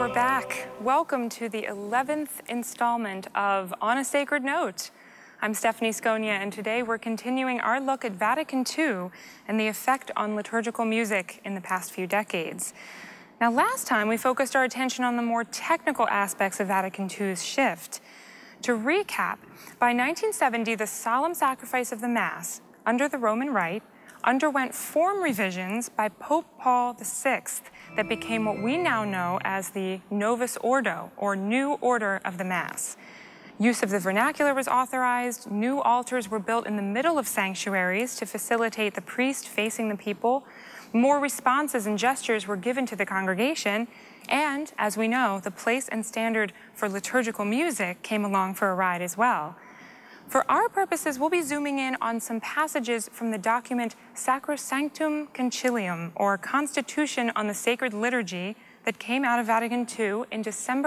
we're back. Welcome to the 11th installment of On a Sacred Note. I'm Stephanie Sconia, and today we're continuing our look at Vatican II and the effect on liturgical music in the past few decades. Now, last time we focused our attention on the more technical aspects of Vatican II's shift. To recap, by 1970, the solemn sacrifice of the Mass under the Roman Rite underwent form revisions by Pope Paul VI that became what we now know as the Novus Ordo, or New Order of the Mass. Use of the vernacular was authorized, new altars were built in the middle of sanctuaries to facilitate the priest facing the people, more responses and gestures were given to the congregation, and, as we know, the place and standard for liturgical music came along for a ride as well. For our purposes, we'll be zooming in on some passages from the document Sacrosanctum Concilium, or Constitution on the Sacred Liturgy, that came out of Vatican II in December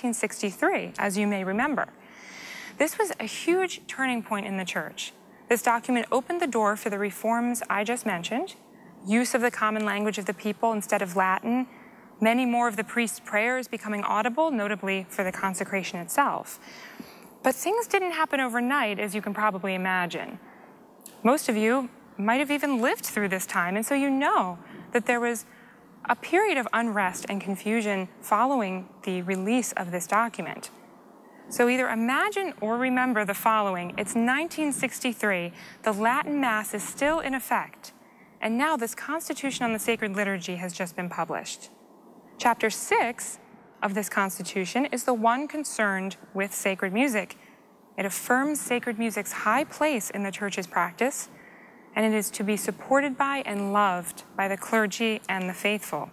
1963, as you may remember. This was a huge turning point in the Church. This document opened the door for the reforms I just mentioned, use of the common language of the people instead of Latin, many more of the priest's prayers becoming audible, notably for the consecration itself. But things didn't happen overnight, as you can probably imagine. Most of you might have even lived through this time, and so you know that there was a period of unrest and confusion following the release of this document. So either imagine or remember the following. It's 1963, the Latin Mass is still in effect, and now this Constitution on the Sacred Liturgy has just been published. Chapter 6 of this Constitution is the one concerned with sacred music. It affirms sacred music's high place in the Church's practice, and it is to be supported by and loved by the clergy and the faithful.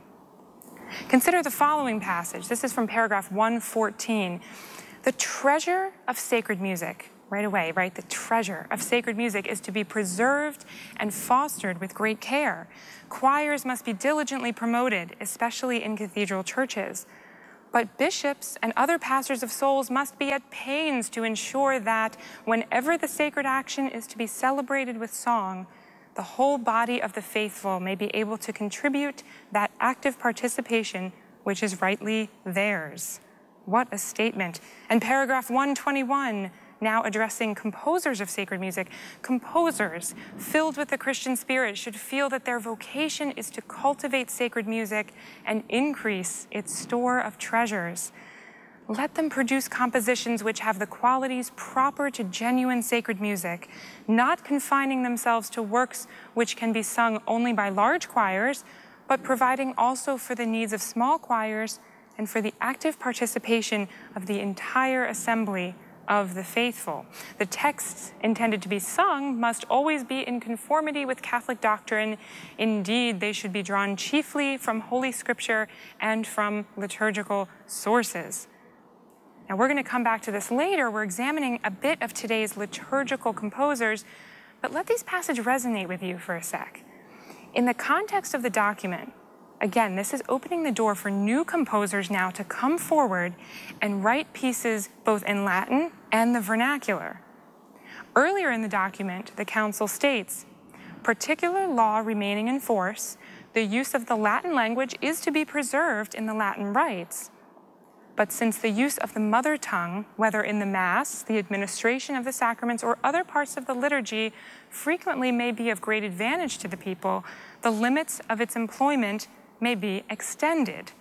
Consider the following passage. This is from paragraph 114. The treasure of sacred music, right away, right? The treasure of sacred music is to be preserved and fostered with great care. Choirs must be diligently promoted, especially in cathedral churches. But bishops and other pastors of souls must be at pains to ensure that whenever the sacred action is to be celebrated with song, the whole body of the faithful may be able to contribute that active participation which is rightly theirs. What a statement. And paragraph 121, now addressing composers of sacred music. Composers filled with the Christian spirit should feel that their vocation is to cultivate sacred music and increase its store of treasures. Let them produce compositions which have the qualities proper to genuine sacred music, not confining themselves to works which can be sung only by large choirs, but providing also for the needs of small choirs and for the active participation of the entire assembly of the faithful. The texts intended to be sung must always be in conformity with Catholic doctrine. Indeed, they should be drawn chiefly from Holy Scripture and from liturgical sources. Now, we're going to come back to this later. We're examining a bit of today's liturgical composers, but let these passages resonate with you for a sec. In the context of the document, again, this is opening the door for new composers now to come forward and write pieces both in Latin and the vernacular. Earlier in the document, the Council states, particular law remaining in force, the use of the Latin language is to be preserved in the Latin rites. But since the use of the mother tongue, whether in the Mass, the administration of the sacraments, or other parts of the liturgy, frequently may be of great advantage to the people, the limits of its employment may be extended.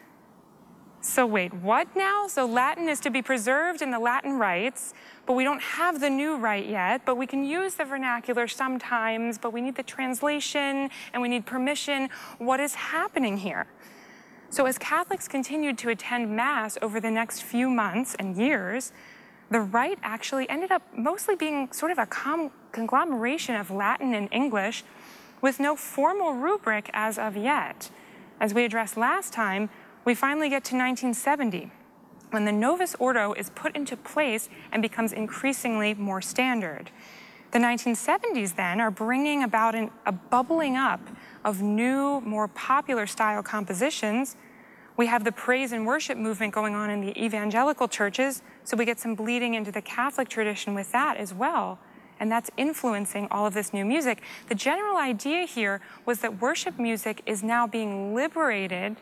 So wait, what now? So Latin is to be preserved in the Latin rites, but we don't have the new rite yet, but we can use the vernacular sometimes, but we need the translation and we need permission. What is happening here? So as Catholics continued to attend Mass over the next few months and years, the rite actually ended up mostly being sort of a conglomeration of Latin and English with no formal rubric as of yet. As we addressed last time, we finally get to 1970, when the Novus Ordo is put into place and becomes increasingly more standard. The 1970s then are bringing about a bubbling up of new, more popular style compositions. We have the praise and worship movement going on in the evangelical churches, so we get some bleeding into the Catholic tradition with that as well. And that's influencing all of this new music. The general idea here was that worship music is now being liberated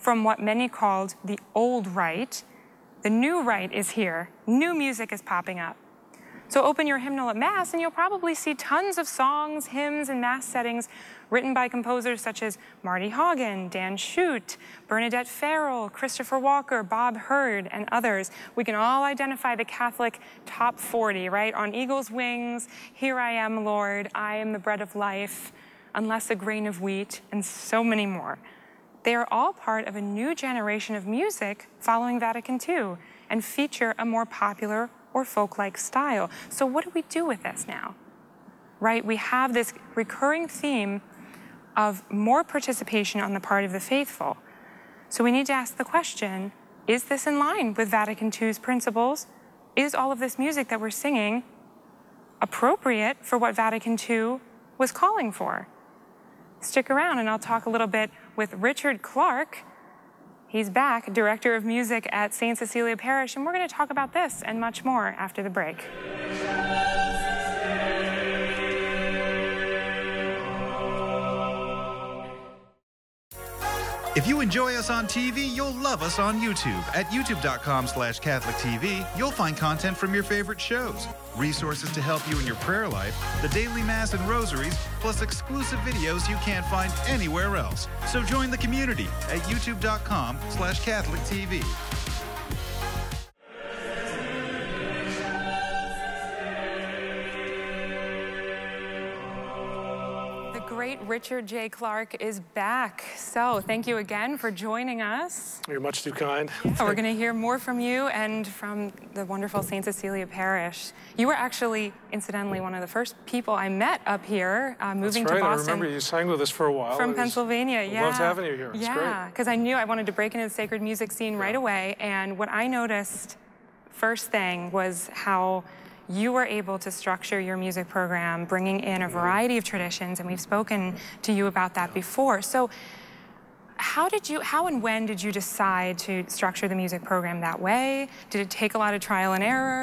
from what many called the old right. The new right is here. New music is popping up. So open your hymnal at Mass and you'll probably see tons of songs, hymns, and Mass settings written by composers such as Marty Haugen, Dan Schutt, Bernadette Farrell, Christopher Walker, Bob Hurd, and others. We can all identify the Catholic top 40, right? On Eagle's Wings, Here I Am, Lord, I Am the Bread of Life, Unless a Grain of Wheat, and so many more. They are all part of a new generation of music following Vatican II and feature a more popular or folk-like style. So what do we do with this now? Right, we have this recurring theme of more participation on the part of the faithful. So we need to ask the question, is this in line with Vatican II's principles? Is all of this music that we're singing appropriate for what Vatican II was calling for? Stick around and I'll talk a little bit with Richard Clark. He's back, Director of Music at St. Cecilia Parish, and we're going to talk about this and much more after the break. If you enjoy us on TV, you'll love us on YouTube. At youtube.com/CatholicTV, you'll find content from your favorite shows, resources to help you in your prayer life, the daily Mass and rosaries, plus exclusive videos you can't find anywhere else. So join the community at youtube.com/CatholicTV. Great Richard J. Clark is back. So thank you again for joining us. You're much too kind. We're going to hear more from you and from the wonderful St. Cecilia Parish. You were actually, incidentally, one of the first people I met up here, moving That's right. to Boston. I remember you sang with us for a while. From Pennsylvania, yeah. Loved having you here. It's yeah, because I knew I wanted to break into the sacred music scene right away. And what I noticed first thing was how you were able to structure your music program, bringing in a variety of traditions, and we've spoken to you about that before. So how and when did you decide to structure the music program that way? Did it take a lot of trial and error?